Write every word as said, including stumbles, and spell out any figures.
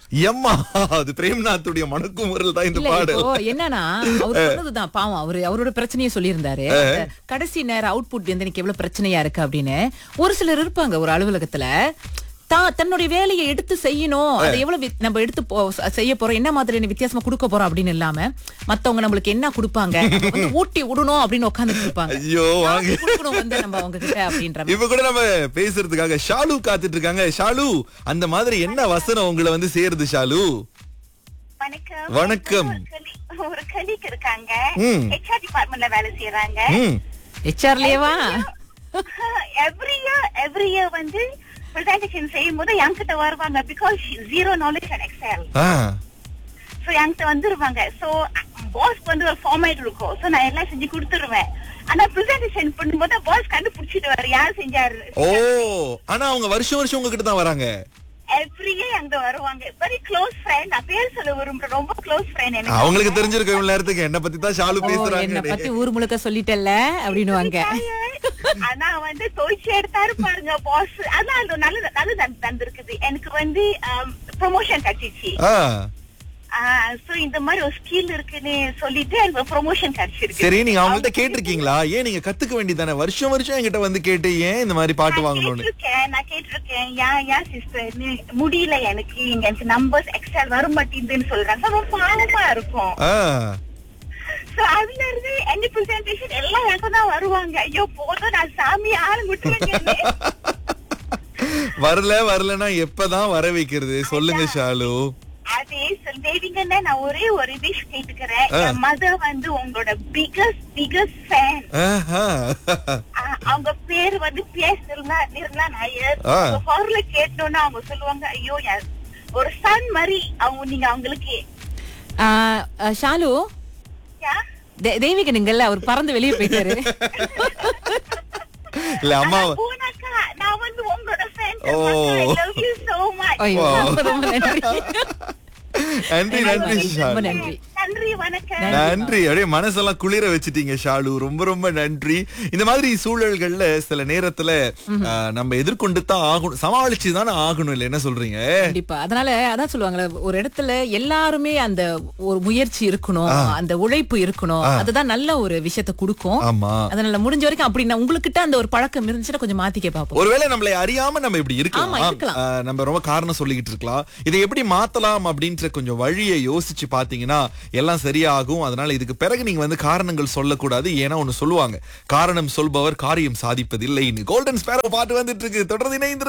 எம்மா அது பிரேம்நாத்துடைய மணக்குமுறல் தான் இந்த இல்ல பாடல். இப்போ என்னன்னா அவர் சொன்னதுதான் பாவம் அவரு அவரோட பிரச்சனையை சொல்லியிருந்தாரு. அந்த கடைசி நேர அவுட்புட் வந்து எனக்கு எவ்வளவு பிரச்சனையா இருக்கு அப்படின்னு. ஒரு சிலர் இருப்பாங்க ஒரு அலுவலகத்துல தான் தன்னுடைய வேலையை எடுத்து செய்யணும், அதை எவ்வளவு வி- நம்ம எடுத்து போ- செய்ய போறோம், என்ன மாதிரியான வித்தியாசமா கொடுக்க போறோம் அப்படின்னு இல்லாம மத்தவங்க நம்மளுக்கு என்ன கொடுப்பாங்க நம்ம வந்து ஊட்டி விடணும் அப்படின்னு உட்கார்ந்துட்டு இருப்பாங்க. ஐயோ வாங்க. நாம கொடுக்கணும் வந்து நம்ம அவங்க கிட்ட அப்படின்ற மாதிரி. இப்ப கூட நம்ம பேசுறதுக்காக ஷாலு காத்துட்டு இருக்காங்க. ஷாலு, அந்த மாதிரி என்ன வசனம் உங்களை வந்து சேருது ஷாலு? வணக்கம். வணக்கம். ஒரு colleague- ஒரு colleague இருக்காங்க. ம். H R டிபார்ட்மெண்ட்ல வேலை செய்யறாங்க. ம். ஹெச்ஆர்லயேவா? எவ்ரி இயர் எவ்ரி இயர் வந்து பிரசன்டேஷன் செய்யும் போது என்கிட்ட வருவாங்க. Because zero knowledge and XL. Ah. So என்கிட்ட வந்துருவாங்க. சோ பாஸ் வந்து ஒரு ஃபார்மேட் இருக்கும். சோ நான் எல்லாம் செஞ்சு கொடுத்துருவேன். ஆனா பிரசன்டேஷன் பண்ணும்போது பாஸ் கண்டுபிடிச்சிட்டு வர யார் செஞ்சாரு. ஓ, ஆனா அவங்க வருஷம் வருஷம் உங்ககிட்ட தான் வராங்க. எவ்ரி இயர் என்கிட்ட வருவாங்க. Very close friend. நான் பேர் சொல்ல விரும்புறேன். ரொம்ப க்ளோஸ் ஃப்ரெண்ட் எனக்கு. அவங்களுக்கு தெரிஞ்சிருக்கும் இவ்வளவு நேரத்துக்கு என்ன பத்தி தான் ஷாலு ஓ, என்ன பேசுறாங்க. பத்தி ஊர் முழுக்க சொல்லிட்டல்ல அப்படின்னுவாங்க. ஆனா வந்து தோய்ச்சி எடுத்தாரு பாருங்க பாஸ். ஆனா அது நல்ல நல்ல தந்திருக்குது. எனக்கு வந்து ப்ரொமோஷன் கிடைச்சிச்சு. ஆ. சோ இந்த மாதிரி ஒரு ஸ்கில் இருக்குன்னு சொல்லிட்டு எனக்கு ப்ரொமோஷன் கிடைச்சிருக்கு. சரி, நீங்க அவங்கள்ட்ட கேட்டிருக்கீங்களா? ஏன் நீங்க கத்துக்க வேண்டியதானே? வருஷம் வருஷம் என்கிட்ட வந்து கேட்டு ஏன் இந்த மாதிரி பாட்டு நான் வாங்கணும்னு? கேட்டிருக்கேன் நான் கேட்டிருக்கேன் யா யா சிஸ்டர் முடியல எனக்கு இங்க எனக்கு நம்பர்ஸ் எக்ஸ்ட்ரா வர மாட்டேங்குதுன்னு சொல்றாங்க. ரொம்ப பாவமா இருக்கும். ஆ. சோ அதுல இருந்து என்ன பிரசன்டேஷன் எல்லாம் எனக்கு தான் வருவாங்க. ஐயோ போதும் நான் சாமி ஆளு முட்டுவேன். வரல வரலன்னா எப்பதான் வர வைக்கிறது சொல்லுங்க ஷாலு. அதே சொல்லிட்டீங்கன்னா நான் ஒரே ஒரு விஷ் கேட்டுக்கிறேன். ஆ. என் மதர் வந்து உங்களோட பிகஸ்ட் பிகஸ்ட் ஃபேன். ஆஹா. அவங்க பேர் வந்து பிஎஸ் நிர்மலா நிர்மலா நாயர். ஆ. குரல கேட்டோன்னா அவங்க சொல்லுவாங்க ஐயோ என் ஒரு சன் மாதிரி அவங்க நீங்க அவங்களுக்கு. ஆ, ஆ, ஷாலு, யா? தெ- தெய்வீகனுங்கல்ல அவர் பறந்து வெளியே போயிட்டாரு. இல்ல அம்மா. ஆனா பூனாக்கா, நான் வந்து உங்களோட fan. O. I love you so much. ஐயோ, ரொம்ப ரொம்ப நன்றி. நன்றி நன்றி ரொம்ப ஷாலு. நன்றி. நன்றி வணக்கம். நன்றி. அப்படியே மனசெல்லாம் குளிர வச்சிட்டீங்க ஷாலு. ரொம்ப ரொம்ப நன்றி. இந்த மாதிரி சூழல்கள்ல சில நேரத்துல ஆ, நம்ம எதிர்கொண்டு தான் ஆகணும், சமாளிச்சு தானே ஆகணும். இல்ல என்ன சொல்றீங்க? கண்டிப்பா. அதனால அதான் சொல்லுவாங்கல்ல, ஒரு இடத்துல எல்லாருமே அந்த ஒரு முயற்சி இருக்கணும், அந்த உழைப்பு இருக்கணும். அதுதான் நல்ல ஒரு விஷயத்தை கொடுக்கும். ஆமா. அதனால முடிஞ்ச வரைக்கும் அப்படி நான் உங்ககிட்ட அந்த ஒரு பழக்கம் இருந்துச்சுன்னா கொஞ்சம் மாத்திக்க பாப்போம். ஒருவேளை நம்மளை அறியாம நம்ம இப்படி ஆமா, இருக்கலாம். இருக்கலாம். ஆ, நம்ம ரொம்ப காரணம் சொல்லிக்கிட்டு இருக்கலாம். இதை எப்படி மாத்தலாம் அப்படின்ற கொஞ்சம் வழியை யோசிச்சு பாத்தீங்கன்னா எல்லாம் சரியாகும். அதனால இதுக்கு பிறகு நீங்க வந்து காரணங்கள் சொல்லக்கூடாது. ஏன்னா ஒண்ணு சொல்லுவாங்க, காரணம் சொல்பவர் காரியம் சாதிப்பதில்லைன்னு. கோல்டன் ஸ்பேரோ பாட்டு வந்துட்டு இருக்கு. தொடர்ந்து இணைந்து